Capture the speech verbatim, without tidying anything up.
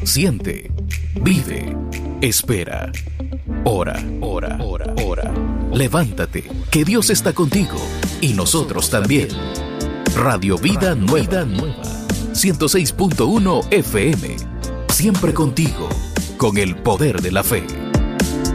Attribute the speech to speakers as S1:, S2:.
S1: Siente, vive, espera. Ora, ora, ora, ora. Levántate, que Dios está contigo y nosotros también. Radio Vida Nueva, Nueva. ciento seis punto uno F M. Siempre contigo, con el poder de la fe.